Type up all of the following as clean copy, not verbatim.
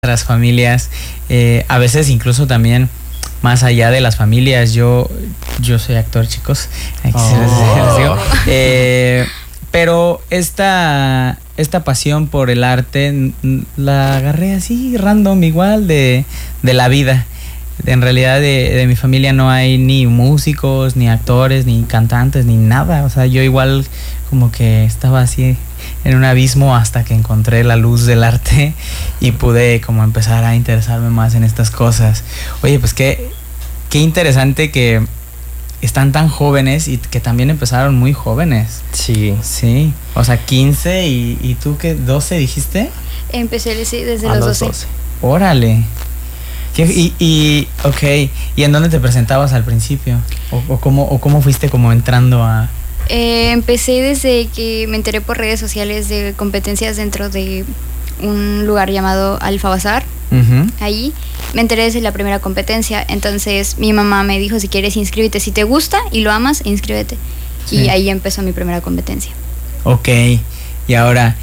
Las familias, a veces incluso también más allá de las familias. Yo soy actor, chicos. Aquí les digo. Pero esta pasión por el arte la agarré así random, igual de la vida. En realidad de mi familia no hay ni músicos, ni actores, ni cantantes, ni nada. O sea, yo igual como que estaba así en un abismo hasta que encontré la luz del arte y pude como empezar a interesarme más en estas cosas. Oye, pues qué interesante que están tan jóvenes y que también empezaron muy jóvenes. Sí. Sí, o sea, 15 y tú ¿qué? ¿12 dijiste? Empecé desde los 12. Órale. Ok, ¿y en dónde te presentabas al principio? ¿O cómo fuiste como entrando a...? Empecé desde que me enteré por redes sociales de competencias dentro de un lugar llamado Alfa Bazar. Uh-huh. Ahí me enteré desde la primera competencia. Entonces mi mamá me dijo, si quieres inscríbete, si te gusta y lo amas, inscríbete. Sí. Y ahí empezó mi primera competencia. Ok, y ahora,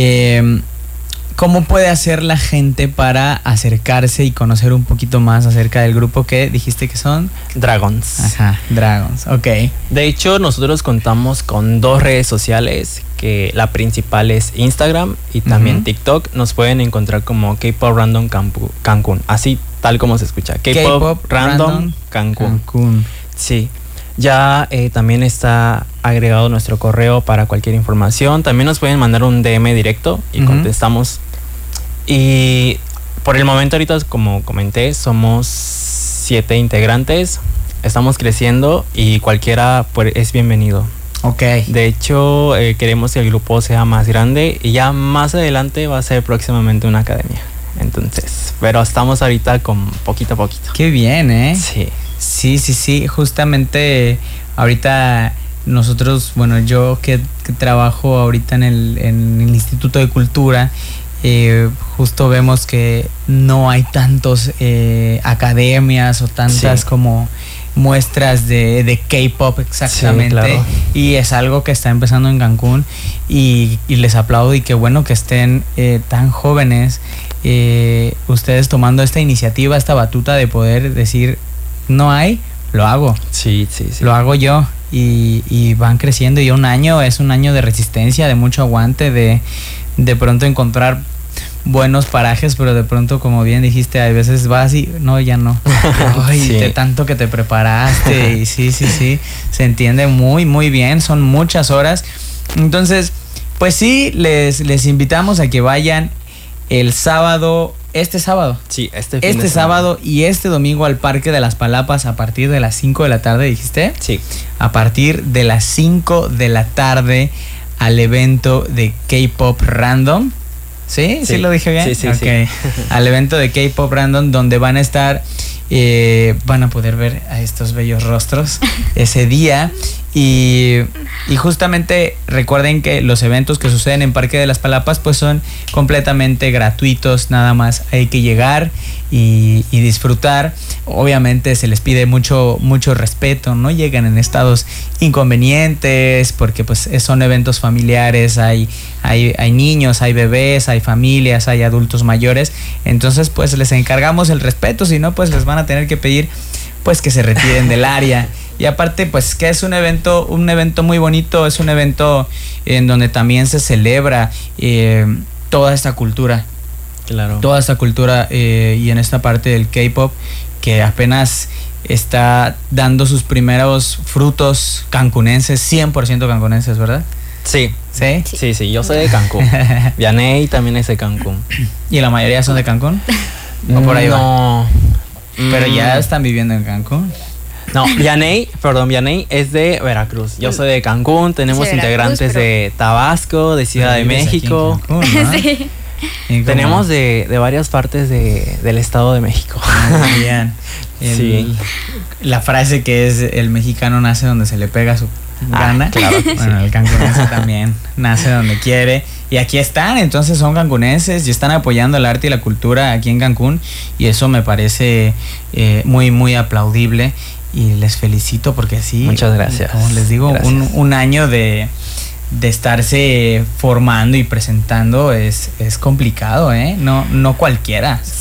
¿cómo puede hacer la gente para acercarse y conocer un poquito más acerca del grupo que dijiste que son? Dragons. Ajá, Dragons, ok. De hecho, nosotros contamos con 2 redes sociales, que la principal es Instagram y también Uh-huh. TikTok. Nos pueden encontrar como K-Pop Random Cancún, así tal como se escucha. K-Pop Random Cancún. Sí. Ya también está agregado nuestro correo para cualquier información. También nos pueden mandar un DM directo y contestamos. Y por el momento ahorita, como comenté, somos 7 integrantes. Estamos creciendo y cualquiera es bienvenido. Ok. De hecho, queremos que el grupo sea más grande y ya más adelante va a ser próximamente una academia. Entonces, pero estamos ahorita con poquito a poquito. Qué bien, ¿eh? Sí. Sí. Justamente ahorita nosotros, bueno, yo que trabajo ahorita en el Instituto de Cultura, justo vemos que no hay tantos academias o tantas como muestras de K-pop exactamente. Sí, claro. Y es algo que está empezando en Cancún y les aplaudo, y qué bueno que estén tan jóvenes, ustedes tomando esta iniciativa, esta batuta de poder decir, no hay, lo hago. Sí. Lo hago yo. Y van creciendo, y un año es un año de resistencia, de mucho aguante, de pronto encontrar buenos parajes, pero de pronto, como bien dijiste, hay veces vas y no, ya no. Ay, de tanto que te preparaste. Y sí, se entiende muy, muy bien, son muchas horas. Entonces, pues sí, les invitamos a que vayan el sábado. Este sábado. Sí, este sábado y este domingo al Parque de las Palapas a partir de las 5 de la tarde, ¿dijiste? Sí. A partir de las 5 de la tarde al evento de K-Pop Random. ¿Sí? ¿Sí lo dije bien? Sí. Okay. Al evento de K-Pop Random, donde van a estar, van a poder ver a estos bellos rostros ese día. Y justamente recuerden que los eventos que suceden en Parque de las Palapas pues son completamente gratuitos, nada más hay que llegar y disfrutar. Obviamente se les pide mucho respeto, no lleguen en estados inconvenientes, porque pues son eventos familiares, hay niños, hay bebés, hay familias, hay adultos mayores. Entonces pues les encargamos el respeto, si no pues les van a tener que pedir pues que se retiren del área. Y aparte, pues que es un evento muy bonito, es un evento en donde también se celebra toda esta cultura. Claro. Toda esta cultura y en esta parte del K-pop que apenas está dando sus primeros frutos cancunenses, 100% cancunenses, ¿verdad? Sí. ¿Sí? Sí, yo soy de Cancún. Vianey también es de Cancún. ¿Y la mayoría son de Cancún? ¿O por ahí no. Pero ya están viviendo en Cancún. No, Vianey es de Veracruz. Yo soy de Cancún. Tenemos integrantes de Tabasco, de Ciudad de México. Cancún, ¿no? Sí. Tenemos de varias partes del Estado de México. Muy bien. La frase que es: el mexicano nace donde se le pega su gana. Claro. Bueno, el cancunense también nace donde quiere. Y aquí están, entonces son cancunenses y están apoyando el arte y la cultura aquí en Cancún. Y eso me parece muy, muy aplaudible. Y les felicito porque sí. Muchas gracias. Como les digo, un año de estarse formando y presentando es complicado, ¿eh? No cualquiera.